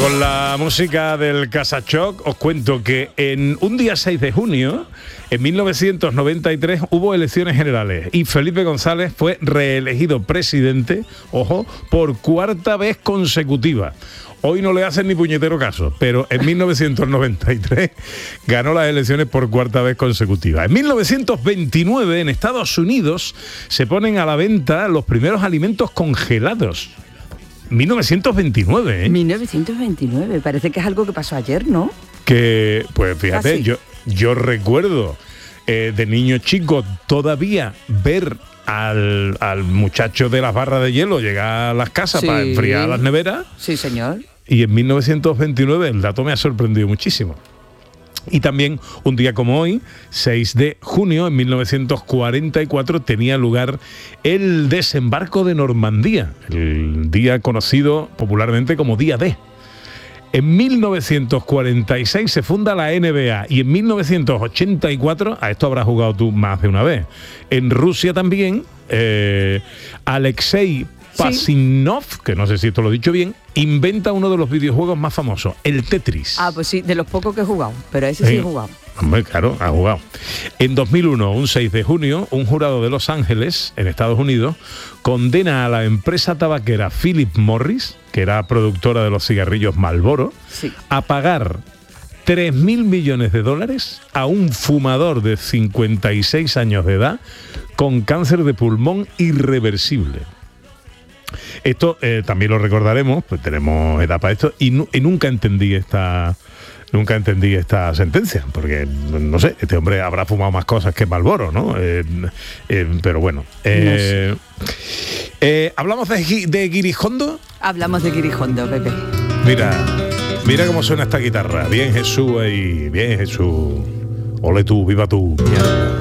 con la música del Casachoc os cuento que en un día 6 de junio, en 1993, hubo elecciones generales y Felipe González fue reelegido presidente, ojo, por cuarta vez consecutiva. Hoy no le hacen ni puñetero caso, pero en 1993 ganó las elecciones por cuarta vez consecutiva. En 1929, en Estados Unidos, se ponen a la venta los primeros alimentos congelados. 1929, ¿eh? 1929, parece que es algo que pasó ayer, ¿no? Que, pues fíjate, yo recuerdo de niño chico todavía ver al muchacho de las barras de hielo llegar a las casas para enfriar las neveras. Sí, señor. Y en 1929 el dato me ha sorprendido muchísimo. Y también un día como hoy, 6 de junio, en 1944, tenía lugar el desembarco de Normandía, el día conocido popularmente como Día D. En 1946 se funda la NBA y en 1984, a esto habrás jugado tú más de una vez, en Rusia también, Alexei Pasinov, que no sé si esto lo he dicho bien, inventa uno de los videojuegos más famosos, el Tetris. Ah, pues sí, de los pocos que he jugado, pero ese sí he jugado. Hombre, claro, ha jugado. En 2001, un 6 de junio, un jurado de Los Ángeles, en Estados Unidos, condena a la empresa tabaquera Philip Morris, que era productora de los cigarrillos Marlboro, a pagar $3.000 millones a un fumador de 56 años de edad con cáncer de pulmón irreversible. Esto también lo recordaremos, pues tenemos edad para esto, y nunca entendí esta sentencia, porque no sé, este hombre habrá fumado más cosas que Marlboro, ¿no? Pero bueno. No sé. ¿Hablamos de Guirijondo? Hablamos de Guirijondo, Pepe. Mira cómo suena esta guitarra. Bien Jesús ahí, bien Jesús. Ole tú, viva tú. Mierda.